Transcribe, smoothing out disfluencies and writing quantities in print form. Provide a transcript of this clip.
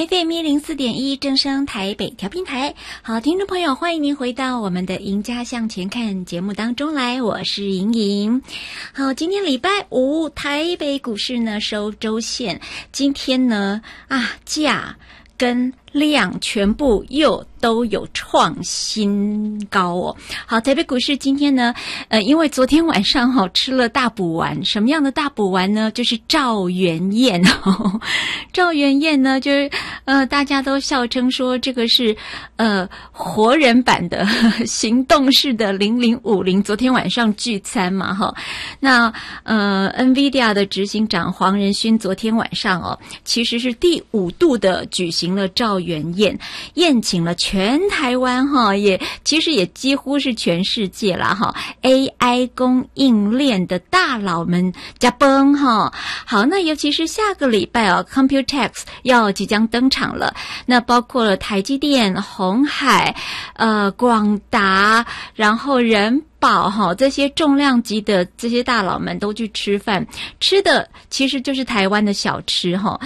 FM104.1正声台北调频台。好，听众朋友，欢迎您回到我们的赢家向前看节目当中来，我是莹莹。好，今天礼拜五台北股市呢收周线，今天呢价跟量全部又都有创新高哦。好，台北股市今天呢因为昨天晚上吃了大补丸，什么样的大补丸呢？就是赵元燕赵元燕呢就是大家都笑称说这个是活人版的行动式的0050，昨天晚上聚餐嘛那NVIDIA 的执行长黄仁勋昨天晚上其实是第5度的举行了赵元宴，宴请了全台湾其实也几乎是全世界啦AI 供应链的大佬们加崩好，那尤其是下个礼拜Computex 要即将登场了，那包括了台积电、鸿海、广达，然后人宝这些重量级的这些大佬们都去吃饭，吃的其实就是台湾的小吃